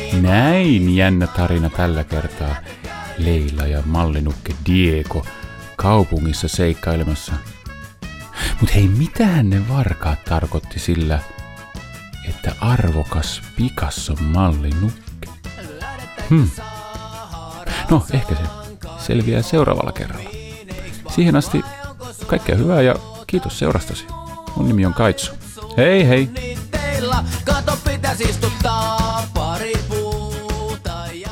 Näin jännä tarina tällä kertaa. Leila ja mallinukke Diego kaupungissa seikkailemassa. Mut hei, mitähän ne varkaat tarkoitti sillä, että arvokas Picasson mallinukke? No, ehkä se selviää seuraavalla kerralla. Siihen asti kaikkea hyvää ja kiitos seurastasi. Mun nimi on Kaitsu. Hei hei! Kato, pitäis istuttaa pari puuta ja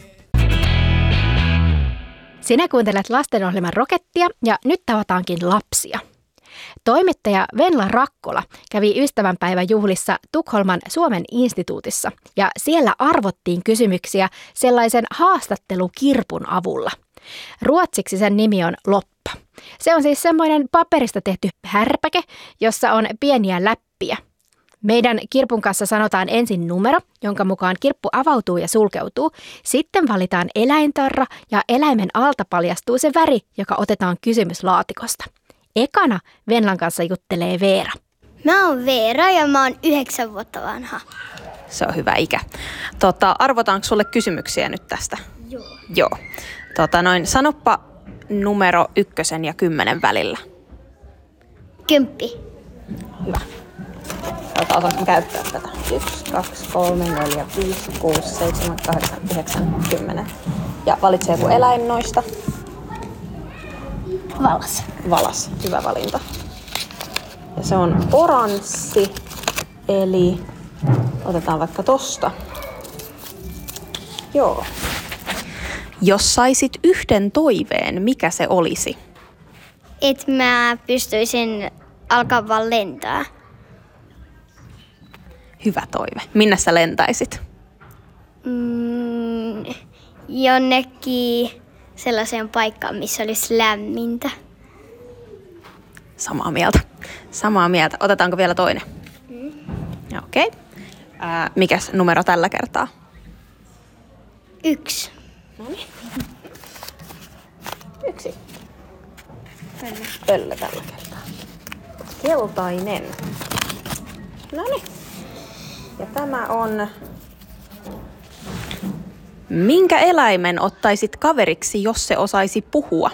Sinä kuuntelet lastenohjelman Rokettia ja nyt tavataankin lapsia. Toimittaja Venla Rakkola kävi ystävänpäivän juhlissa Tukholman Suomen instituutissa ja siellä arvottiin kysymyksiä sellaisen haastattelukirpun avulla. Ruotsiksi sen nimi on loppa. Se on siis semmoinen paperista tehty härpäke, jossa on pieniä läppiä. Meidän kirpun kanssa sanotaan ensin numero, jonka mukaan kirppu avautuu ja sulkeutuu. Sitten valitaan eläintarra ja eläimen alta paljastuu se väri, joka otetaan kysymyslaatikosta. Ekana Venlan kanssa juttelee Veera. Mä oon Veera ja mä oon 9 vuotta vanha. Se on hyvä ikä. Arvotaanko sulle kysymyksiä nyt tästä? Joo. Sanoppa numero 1 ja 10 välillä. 10. Hyvä. Osaanko käyttää tätä? 1, 2, 3, 4, 5, 6, 7, 8, 9, 10. Ja valitse joku eläin noista. Valas. Valas. Hyvä valinta. Ja se on oranssi, eli otetaan vaikka tosta. Joo. Jos saisit yhden toiveen, mikä se olisi? Et mä pystyisin alkaa vaan lentää. Hyvä toive. Minne sä lentäisit? Jonnekin sellaiseen paikkaan, missä olisi lämmintä. Samaa mieltä. Otetaanko vielä toinen? Okei. Mikäs numero tällä kertaa? 1. Noniin. 1. Pöllö tällä kertaa. Keltainen. Noniin. Ja tämä on... Minkä eläimen ottaisit kaveriksi, jos se osaisi puhua?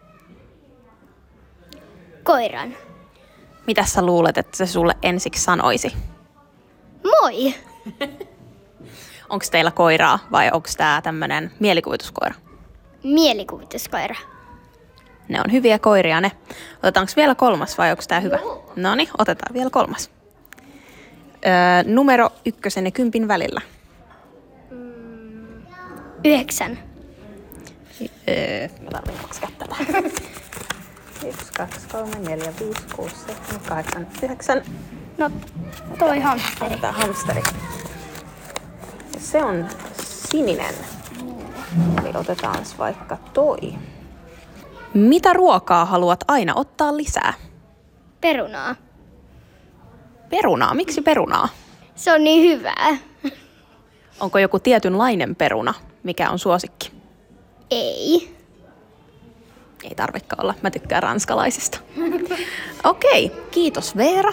Koiran. Mitä sä luulet, että se sulle ensiksi sanoisi? Moi! Onko teillä koiraa vai onko tää tämmönen mielikuvituskoira? Mielikuvituskoira. Ne on hyviä koiria ne. Otetaanko vielä 3 vai onko tää hyvä? Noniin, otetaan vielä 3. Numero 1 ja 10 välillä. 9. Mä tarvitsen 2 kättä tähän. 1, 2, 3, 4, 5, 6, 7, 8, 9. No, toi hamsteri. Otetaan hamsteri. Ja se on sininen. Eli otetaan vaikka toi. Mitä ruokaa haluat aina ottaa lisää? Perunaa. Perunaa? Miksi perunaa? Se on niin hyvää. Onko joku tietynlainen peruna, mikä on suosikki? Ei. Ei tarvikaan olla. Mä tykkään ranskalaisista. Okei, kiitos Veera.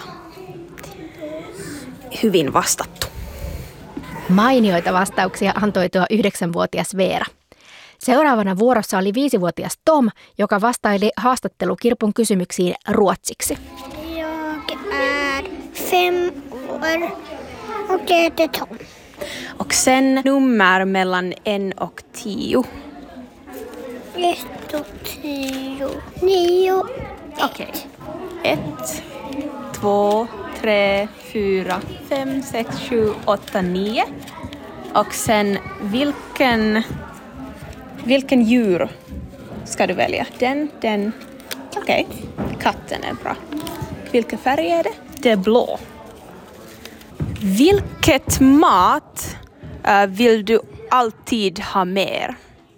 Hyvin vastattu. Mainioita vastauksia antoi tuo 9-vuotias Veera. Seuraavana vuorossa oli 5-vuotias Tom, joka vastaili haastattelukirpun kysymyksiin ruotsiksi. Jag är 5 år och heter Tom. Och sen nummer mellan 1 och 10. 1 och 10. 9. Okej. 1, 2, 3, 4, 5, 6, 7, 8, 9. Och sen vilken djur ska du välja? Den. Okej. Katten är bra. Vilken färg är det? Det är blå. Vilket mat vill du alltid ha mer?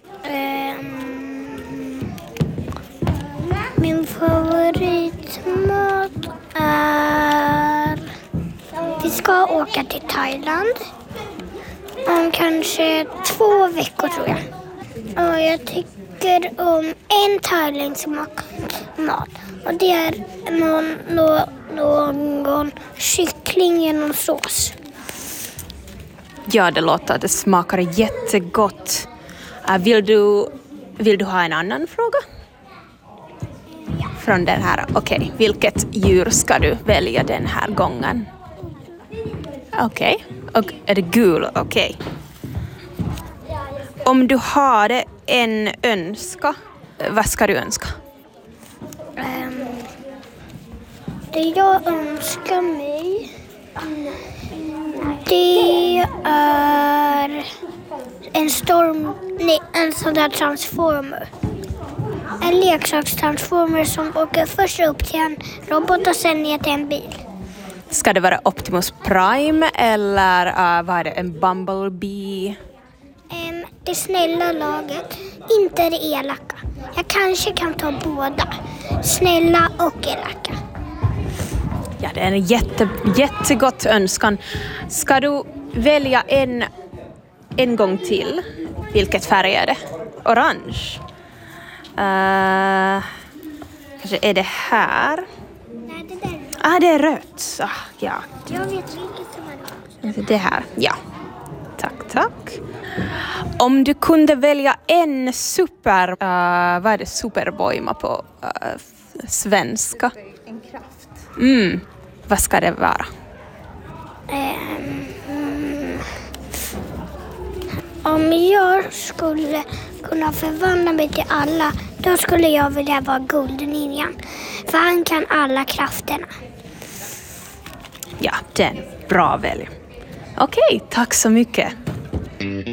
Min favoritmat är... Vi ska åka till Thailand om kanske 2 veckor tror jag. Och jag tycker om en thailändsk mat. Och det är någon kyckling genom sås. Ja, det låter att det smakar jättegott. Vill du ha en annan fråga? Från den här. Okej, vilket djur ska du välja den här gången? Okej, och är det gul? Okej. Om du har en önska, vad ska du önska? Det jag önskar mig, det är en sån där transformer. En leksakstransformer som åker först upp till en robot och sen ner till en bil. Ska det vara Optimus Prime eller vad är det, en Bumblebee? Det snälla laget, inte det elaka. Jag kanske kan ta båda, snälla och elaka. Ja, det är en jättegott önskan. Ska du välja en gång till? Vilket färg är det? Orange? Kanske är det här? Nej, det där. Det är rött. Ja. Jag vet vilket som är Det här, ja. Tack. Om du kunde välja en vad är det supervoima på svenska? En kraft. Vad ska det vara? Om jag skulle kunna förvandla mig till alla, då skulle jag vilja vara Guldninjan. För han kan alla krafterna. Ja, den. Bra välj. Okej, tack så mycket.